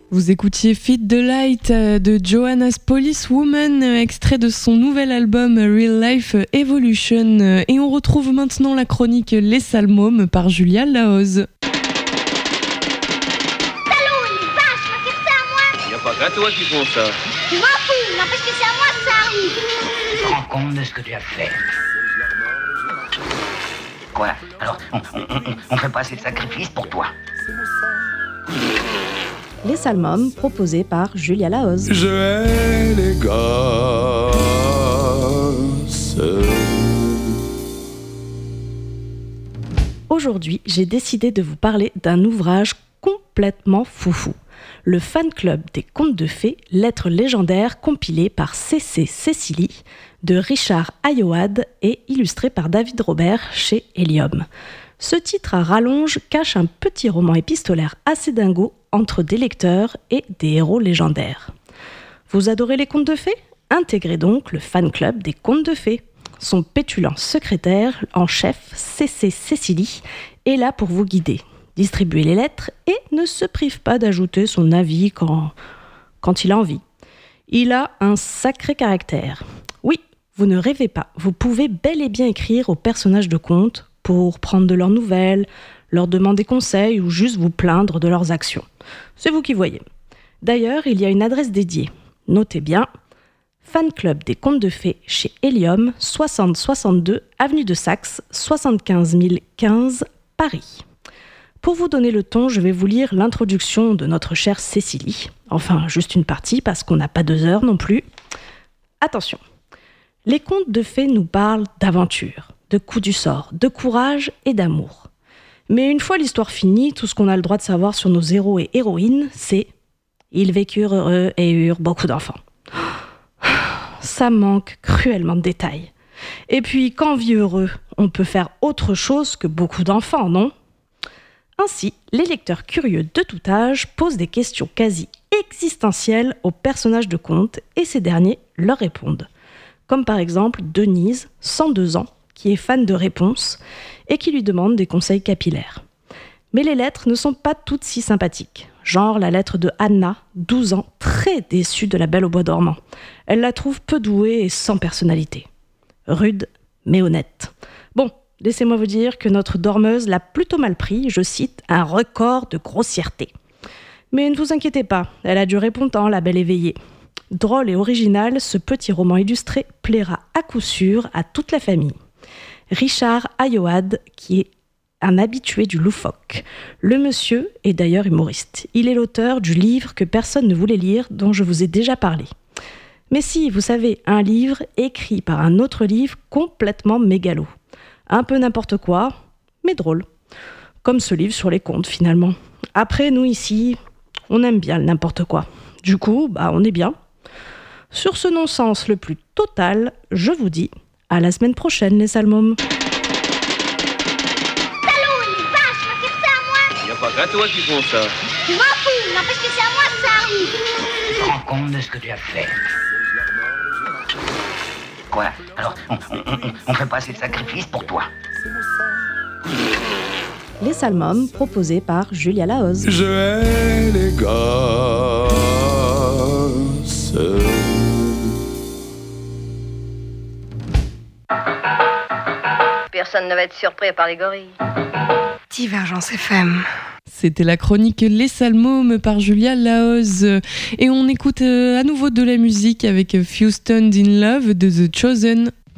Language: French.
Vous écoutiez Feed the Light de Joanna's Policewoman, extrait de son nouvel album Real Life Evolution. Et on retrouve maintenant la chronique Les Salmômes par Julia Laoz. Pas qu'à toi qui font ça. Je m'en fous, n'empêche que c'est à moi que ça arrive. Tu te rends compte de ce que tu as fait? Quoi? Alors, on fait pas assez de sacrifices pour toi? Les Salmômes, proposés par Julia Laoz. Je hais les gosses. Aujourd'hui, j'ai décidé de vous parler d'un ouvrage complètement foufou. Le fan club des contes de fées, lettres légendaires compilées par C.C. Cecily, de Richard Ayoade et illustré par David Robert chez Helium. Ce titre à rallonge cache un petit roman épistolaire assez dingo entre des lecteurs et des héros légendaires. Vous adorez les contes de fées ? Intégrez donc le fan club des contes de fées. Son pétulant secrétaire en chef, C.C. Cecily, est là pour vous guider. Distribuer les lettres et ne se prive pas d'ajouter son avis quand il a envie. Il a un sacré caractère. Oui, vous ne rêvez pas, vous pouvez bel et bien écrire aux personnages de contes pour prendre de leurs nouvelles, leur demander conseil ou juste vous plaindre de leurs actions. C'est vous qui voyez. D'ailleurs, il y a une adresse dédiée. Notez bien, Fan Club des Contes de Fées chez Helium, 6062 avenue de Saxe, 75 015 Paris. Pour vous donner le ton, je vais vous lire l'introduction de notre chère Cécilie. Enfin, juste une partie, parce qu'on n'a pas 2 heures non plus. Attention, les contes de fées nous parlent d'aventure, de coups du sort, de courage et d'amour. Mais une fois l'histoire finie, tout ce qu'on a le droit de savoir sur nos héros et héroïnes, c'est « Ils vécurent heureux et eurent beaucoup d'enfants ». Ça manque cruellement de détails. Et puis, quand on vit heureux, on peut faire autre chose que beaucoup d'enfants, non ? Ainsi, les lecteurs curieux de tout âge posent des questions quasi existentielles aux personnages de contes et ces derniers leur répondent. Comme par exemple Denise, 102 ans, qui est fan de réponses et qui lui demande des conseils capillaires. Mais les lettres ne sont pas toutes si sympathiques. Genre la lettre de Anna, 12 ans, très déçue de la Belle au bois dormant. Elle la trouve peu douée et sans personnalité. Rude, mais honnête. Bon, laissez-moi vous dire que notre dormeuse l'a plutôt mal pris, je cite, un record de grossièreté. Mais ne vous inquiétez pas, elle a du répondant, la belle éveillée. Drôle et original, ce petit roman illustré plaira à coup sûr à toute la famille. Richard Ayoade, qui est un habitué du loufoque. Le monsieur est d'ailleurs humoriste. Il est l'auteur du livre que personne ne voulait lire, dont je vous ai déjà parlé. Mais si, vous savez, un livre écrit par un autre livre complètement mégalo. Un peu n'importe quoi, mais drôle. Comme ce livre sur les contes, finalement. Après, nous ici, on aime bien le n'importe quoi. Du coup, on est bien. Sur ce non-sens le plus total, je vous dis à la semaine prochaine, les Salmômes. Pas qu'à toi qui font ça. Je m'en fous, n'empêche que c'est à moi que ça arrive. Tu te rends compte de ce que tu as fait? Quoi? Alors, on fait pas assez de sacrifices pour toi? Les Salmômes, proposés par Julia Laoz. Je hais les gosses. Personne ne va être surpris par les gorilles. Divergence FM. C'était la chronique Les Salmômes par Julia Laoz. Et on écoute à nouveau de la musique avec Few Stoned in Love de The Chosen.